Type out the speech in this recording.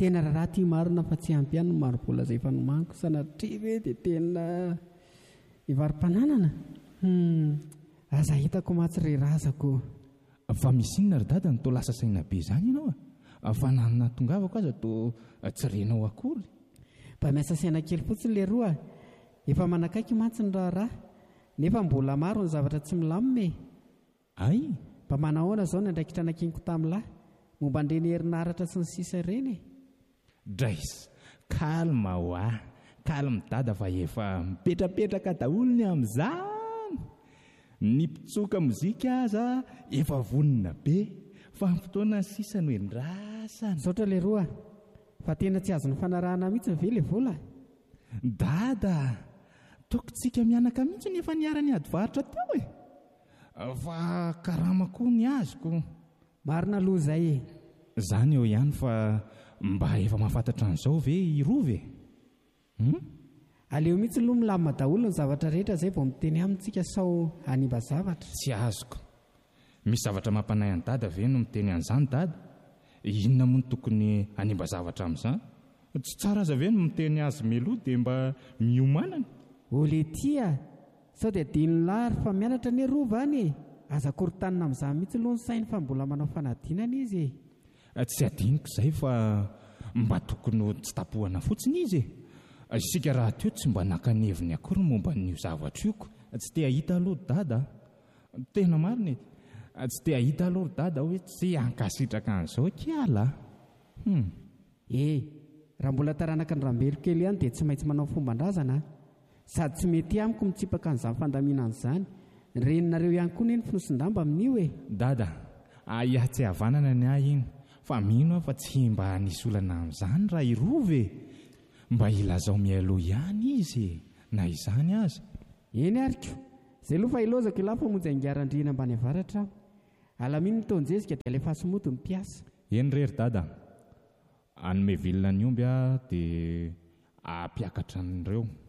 tena raha ty marina fa tsy ampy ihany no marobola izay efa nomaniko sanatria ve dia tena ivarim-pananana aza hitako mahatsirerazako. Fa misy inona ry dada no toa lasa saina be izany ianao fa nanana tongavako aza toa tsy renao akory. Mba miasa saina kely fotsiny le roa, efa manakaiky mantsy ny raharaha nefa mbola maro ny zavatra tsy milamina. Ay, mba manahoana izao ny andraikitra nakiniko tamin'lahy momba andreny herinaratra sy ny sisa ireny. Drais, kalma ho aho, kalma dada fa efa mipetrapetraka daholo ny amin'izany. Ny mpitsoka mozika aza efa vonona be fa ny fotoana ny sisa no endrasana. Saotra le roa, fa tena tsy azony fanarahana mihitsy ny ve le vola. Dada, tokontsika mianaka mihitsy ny efa niara-ny adivaritra teo fa karama koa ny azoko. Marina aloha izay Zany eo ihany fa mba efa mahafantatra an'izao ve irova aleo mihitsy aloha milamina daholo ny zavatra rehetra izay vao miteny amintsika sao hanimba zavatra. Tsy azoko. Misy zavatra mampanay any dada ve no miteny an'izany dada? Inona moa no tokony hanimba zavatra amin'izany? Tsy tsara aza ve no miteny azy meloa dia mba miomanana? Oletia, sao dia dino lary fa mianatra ny rova any aza korontanina amin'izany mihitsy aloha ny sainy fa mbola manao fanadinana izy. Tsy adiniko izay fa mba tokony ho tsy tapohana fotsiny izy. Isika raha teo tsy mba nakaneviny akory momba n'io zavatra ioko. Tsy te hahita aloha dada. Tena marina tsy te hahita aloha dada hoe tsy hankasitraka an'izao kiala. Raha mbola taranaka ny rambelo kely ihany dia tsy maintsy manao fomban-drazana sady tsy mety amiko mitsipaka an'izany fandaminana izany. Reninareo ihany koa ny finosin-damba amin'io Dada, iaho tsy havanana ny ahy iny fa mino fa tsy mba nisy olana amin'izany raha irova mba ilazao mialoha ihany izy na izany aza. Eny ariko izay aloha fa ilozako ilahy fa monjy angaran-drina ambany avaratra aho. Alaminy ny taonjezika dia alefa somoto ny mpiasa. Eny rery dada, anome vilona ny omby aho dia ampiakatra an'ireo.